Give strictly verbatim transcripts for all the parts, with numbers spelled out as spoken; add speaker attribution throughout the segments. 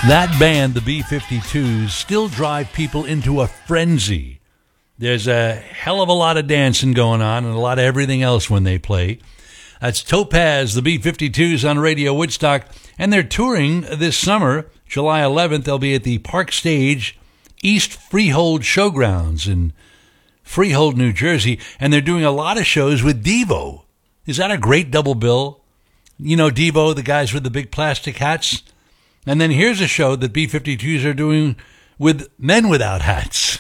Speaker 1: That band, the B fifty-twos, still drive people into a frenzy. There's a hell of a lot of dancing going on and a lot of everything else when they play. That's Topaz, the B fifty-twos on Radio Woodstock, and they're touring this summer. July eleventh, they'll be at the Park Stage East Freehold Showgrounds in Freehold, New Jersey, and they're doing a lot of shows with Devo. Is that a great double bill? You know Devo, the guys with the big plastic hats? And then here's a show that B fifty-twos are doing with Men Without Hats.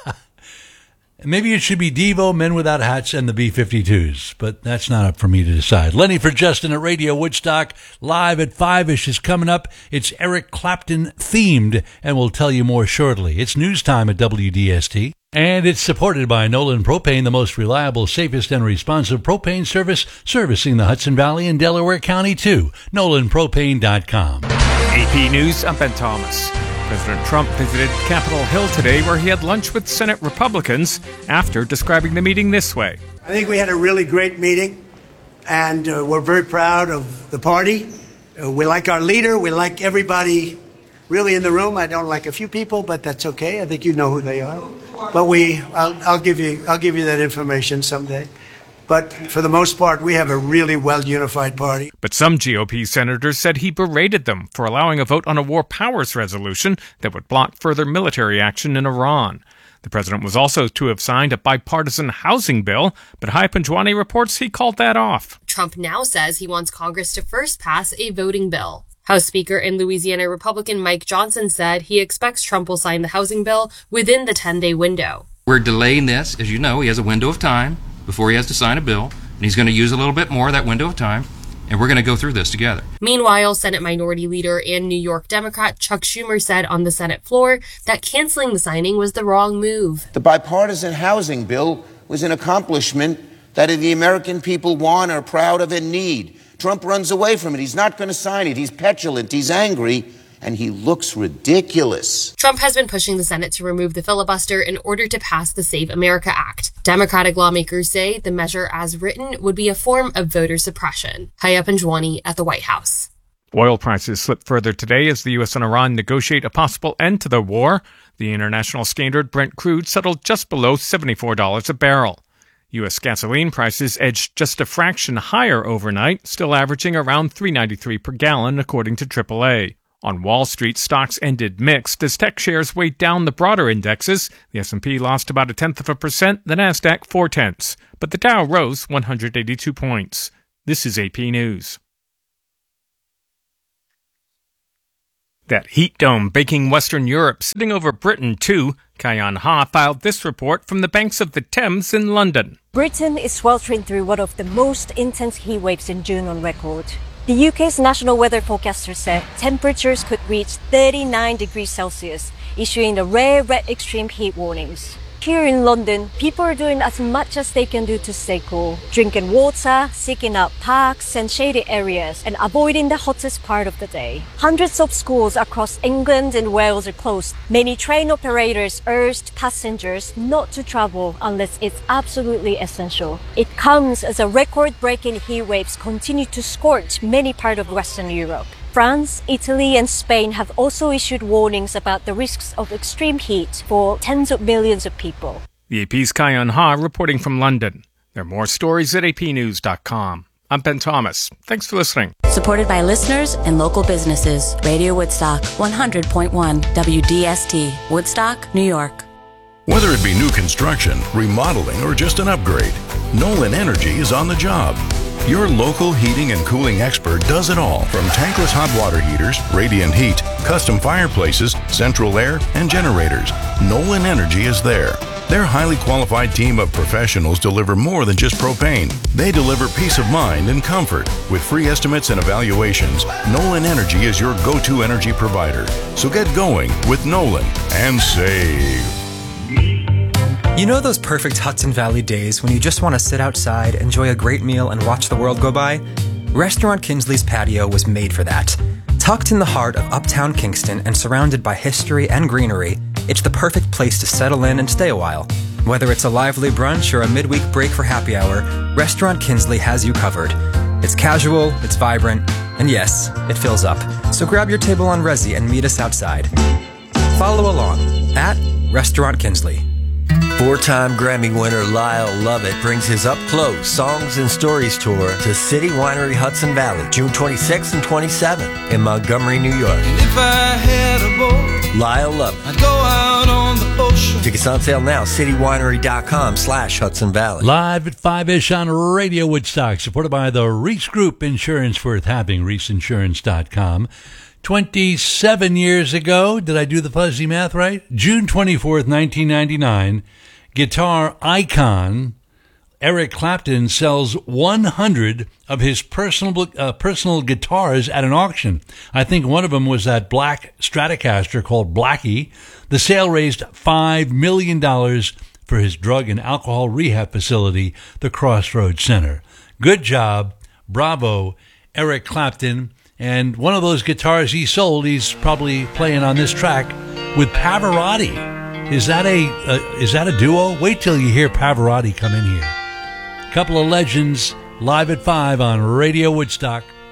Speaker 1: Maybe it should be Devo, Men Without Hats, and the B fifty-twos, but that's not up for me to decide. Lenny for Justin at Radio Woodstock, live at five-ish is coming up. It's Eric Clapton themed, and we'll tell you more shortly. It's news time at W D S T. And it's supported by Nolan Propane, the most reliable, safest, and responsive propane service, servicing the Hudson Valley and Delaware County, too. nolan propane dot com.
Speaker 2: A P News, I'm Ben Thomas. President Trump visited Capitol Hill today, where he had lunch with Senate Republicans after describing the meeting this way.
Speaker 3: I think we had a really great meeting, and uh, we're very proud of the party. Uh, we like our leader. We like everybody really in the room. I don't like a few people, but that's okay. I think you know who they are. But we, I'll, I'll give you, I'll give you that information someday. But for the most part, we have a really well-unified party.
Speaker 2: But some G O P senators said he berated them for allowing a vote on a war powers resolution that would block further military action in Iran. The president was also to have signed a bipartisan housing bill, but Hai Panjwani reports he called that off.
Speaker 4: Trump now says he wants Congress to first pass a voting bill. House Speaker and Louisiana Republican Mike Johnson said he expects Trump will sign the housing bill within the ten-day window.
Speaker 5: We're delaying this. As you know, he has a window of time before he has to sign a bill, and he's going to use a little bit more of that window of time, and we're going to go through this together.
Speaker 4: Meanwhile, Senate Minority Leader and New York Democrat Chuck Schumer said on the Senate floor that canceling the signing was the wrong move.
Speaker 6: The bipartisan housing bill was an accomplishment that the American people want, are proud of, and need. Trump runs away from it. He's not going to sign it. He's petulant. He's angry. And he looks ridiculous.
Speaker 4: Trump has been pushing the Senate to remove the filibuster in order to pass the Save America Act. Democratic lawmakers say the measure as written would be a form of voter suppression. Hai Panjwani at the White House.
Speaker 2: Oil prices slipped further today as the U S and Iran negotiate a possible end to the war. The international standard Brent crude settled just below seventy-four dollars a barrel. U S gasoline prices edged just a fraction higher overnight, still averaging around three dollars and ninety-three cents per gallon, according to triple A. On Wall Street, stocks ended mixed as tech shares weighed down the broader indexes. The S and P lost about a tenth of a percent, the Nasdaq four tenths, but the Dow rose one hundred eighty-two points. This is A P News. That heat dome baking Western Europe, sitting over Britain too. Kayan Ha filed this report from the banks of the Thames in London.
Speaker 7: Britain is sweltering through one of the most intense heat waves in June on record. The U K's national weather forecaster said temperatures could reach thirty-nine degrees Celsius, issuing the rare red extreme heat warnings. Here in London, people are doing as much as they can do to stay cool, drinking water, seeking out parks and shady areas, and avoiding the hottest part of the day. Hundreds of schools across England and Wales are closed. Many train operators urged passengers not to travel unless it's absolutely essential. It comes as a record-breaking heat waves continue to scorch many parts of Western Europe. France, Italy, and Spain have also issued warnings about the risks of extreme heat for tens of millions of people.
Speaker 2: The A P's Kayan Ha reporting from London. There are more stories at A P news dot com. I'm Ben Thomas. Thanks for listening.
Speaker 8: Supported by listeners and local businesses. Radio Woodstock, one hundred point one W D S T, Woodstock, New York.
Speaker 9: Whether it be new construction, remodeling, or just an upgrade, Nolan Energy is on the job. Your local heating and cooling expert does it all, from tankless hot water heaters, radiant heat, custom fireplaces, central air, and generators. Nolan Energy is there. Their highly qualified team of professionals deliver more than just propane. They deliver peace of mind and comfort. With free estimates and evaluations, Nolan Energy is your go-to energy provider. So get going with Nolan and save.
Speaker 10: You know those perfect Hudson Valley days when you just want to sit outside, enjoy a great meal, and watch the world go by? Restaurant Kinsley's patio was made for that. Tucked in the heart of uptown Kingston and surrounded by history and greenery, it's the perfect place to settle in and stay a while. Whether it's a lively brunch or a midweek break for happy hour, Restaurant Kinsley has you covered. It's casual, it's vibrant, And yes, it fills up. So grab your table on Resi and meet us outside. Follow along at Restaurant Kinsley.
Speaker 11: Four-time Grammy winner Lyle Lovett brings his up-close Songs and Stories tour to City Winery Hudson Valley, June twenty-sixth and twenty-seventh in Montgomery, New York.
Speaker 12: And if I had a boat,
Speaker 11: Lyle Lovett.
Speaker 12: I'd go out on the ocean.
Speaker 11: Tickets on sale now, citywinery.com slash Hudson Valley.
Speaker 1: Live at five-ish on Radio Woodstock, supported by the Reese Group. Insurance worth having, reese insurance dot com. twenty-seven years ago, did I do the fuzzy math right? June twenty-fourth, nineteen ninety-nine, guitar icon Eric Clapton sells one hundred of his personal uh, personal guitars at an auction. I think one of them was that black Stratocaster called Blackie. The sale raised five million dollars for his drug and alcohol rehab facility, the Crossroads Center. Good job. Bravo, Eric Clapton. And one of those guitars he sold, he's probably playing on this track with Pavarotti. Is that a uh, is that a duo? Wait till you hear Pavarotti come in here. Couple of legends live at five on Radio Woodstock.